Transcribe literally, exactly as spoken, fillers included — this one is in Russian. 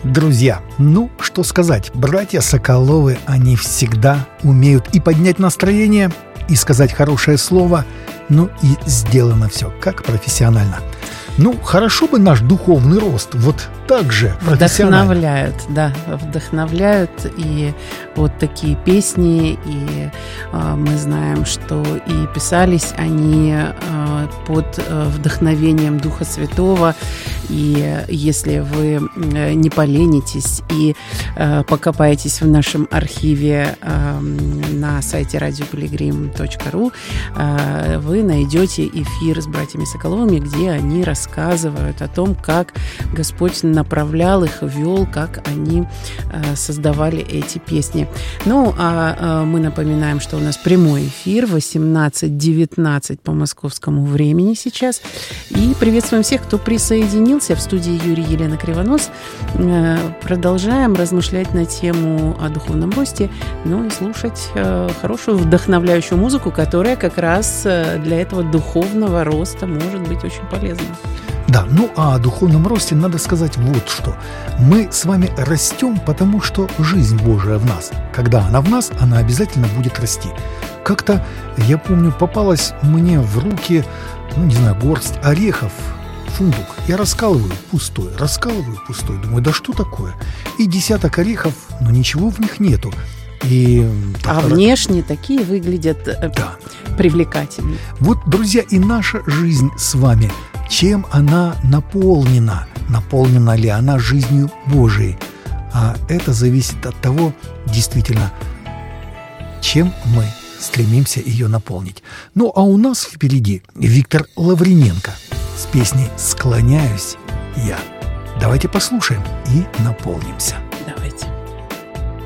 Друзья, ну, что сказать, братья Соколовы, они всегда умеют и поднять настроение, и сказать хорошее слово, ну и сделано все как профессионально. Ну, хорошо бы наш духовный рост вот так же профессионально. Вдохновляют, да, вдохновляют. И вот такие песни, и э, мы знаем, что и писались они э, под э, вдохновением Духа Святого. И если вы э, не поленитесь и э, покопаетесь в нашем архиве э, на сайте радио пилигрим точка ру, э, вы найдете эфир с братьями Соколовыми, где они рассказывают рассказывают о том, как Господь направлял их, вел, как они э, создавали эти песни. Ну, а э, мы напоминаем, что у нас прямой эфир восемнадцать девятнадцать по московскому времени сейчас. И приветствуем всех, кто присоединился. В студии Юрий, Елена Кривонос. Э, продолжаем размышлять на тему о духовном росте, ну и слушать э, хорошую вдохновляющую музыку, которая как раз э, для этого духовного роста может быть очень полезна. Да, ну а о духовном росте надо сказать вот что. Мы с вами растем, потому что жизнь Божия в нас. Когда она в нас, она обязательно будет расти. Как-то, я помню, попалась мне в руки, ну не знаю, горсть орехов, фундук. Я раскалываю пустой, раскалываю пустой. Думаю, да что такое? И десяток орехов, но ничего в них нету. И а так, внешне такие выглядят да. привлекательно. Вот, друзья, и наша жизнь с вами, чем она наполнена? Наполнена ли она жизнью Божией? А это зависит от того, действительно, чем мы стремимся ее наполнить. Ну, а у нас впереди Виктор Лавриненко с песней «Склоняюсь я». Давайте послушаем и наполнимся.